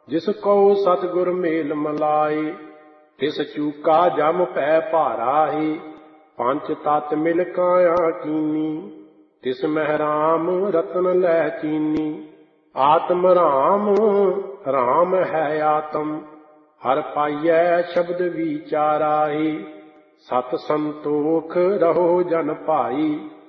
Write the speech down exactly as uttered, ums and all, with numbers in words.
ਜਿਸ ਕਉ ਸਤਿਗੁਰ ਮੇਲ ਮਲਾਏ, ਤਿਸ ਚੂਕਾ ਜਮ ਪੈ ਭਾਰਾਏ। ਪੰਚ ਤਤ ਮਿਲ ਕਾਇਆ ਕੀਨੀ, ਤਿਸ ਮਹਿ ਰਾਮ ਰਤਨ ਲੈ ਚੀਨੀ। ਆਤਮ ਰਾਮ ਰਾਮ ਹੈ ਆਤਮ, ਹਰ ਪਾਈਐ ਸ਼ਬਦ ਵਿਚਾਰਾਏ। ਸਤ ਸੰਤੋਖ ਰਹੋ ਜਨ ਭਾਈ,